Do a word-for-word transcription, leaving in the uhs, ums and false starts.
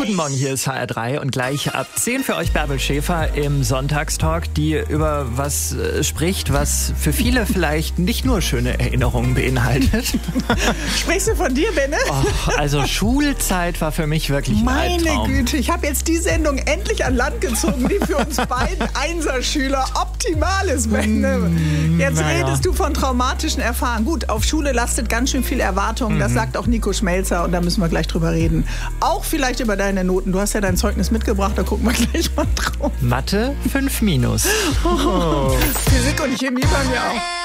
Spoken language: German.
Guten Morgen, hier ist H R drei und gleich ab zehn für euch Bärbel Schäfer im Sonntagstalk, die über was äh, spricht, was für viele vielleicht nicht nur schöne Erinnerungen beinhaltet. Sprichst du von dir, Benne? Oh, also Schulzeit war für mich wirklich ein Meine Albtraum. Güte, ich habe jetzt die Sendung endlich an Land gezogen, die für uns beiden Einserschüler optimal ist, Benne. Jetzt naja. redest du von traumatischen Erfahrungen. Gut, auf Schule lastet ganz schön viel Erwartung, das sagt auch Nico Schmelzer und da müssen wir gleich drüber reden. Auch vielleicht über deine Noten. Du hast ja dein Zeugnis mitgebracht, da gucken wir gleich mal drauf. Mathe fünf minus. Oh. Physik und Chemie bei mir auch.